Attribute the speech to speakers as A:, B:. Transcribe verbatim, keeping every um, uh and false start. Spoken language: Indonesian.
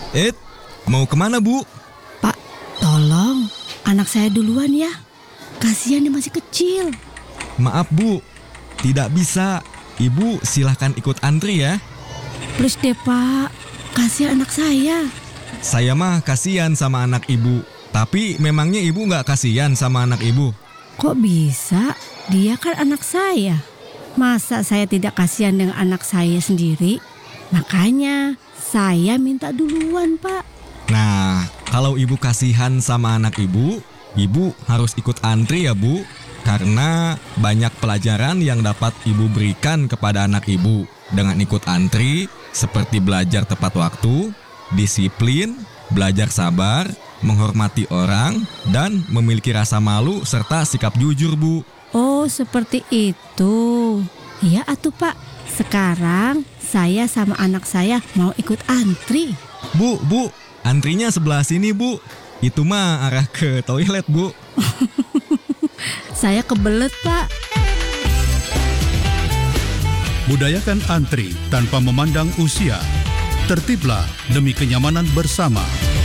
A: Eh, mau kemana Bu?
B: Pak, tolong anak saya duluan ya. Kasihan dia masih kecil.
A: Maaf Bu, tidak bisa. Ibu silahkan ikut antri ya.
B: Please deh Pak, kasihan anak saya.
A: Saya mah kasihan sama anak ibu. Tapi memangnya ibu nggak kasihan sama anak ibu?
B: Kok bisa? Dia kan anak saya. Masa saya tidak kasihan dengan anak saya sendiri? Makanya saya minta duluan Pak.
A: Nah, kalau ibu kasihan sama anak ibu, ibu harus ikut antri ya Bu. Karena banyak pelajaran yang dapat ibu berikan kepada anak ibu dengan ikut antri, seperti belajar tepat waktu, disiplin, belajar sabar, menghormati orang, dan memiliki rasa malu serta sikap jujur Bu.
B: Oh, seperti itu. Iya atuh Pak. Sekarang saya sama anak saya mau ikut antri.
A: Bu, Bu, antrinya sebelah sini Bu. Itu mah arah ke toilet Bu.
B: Saya kebelet Pak.
C: Budayakan antri tanpa memandang usia. Tertiblah demi kenyamanan bersama.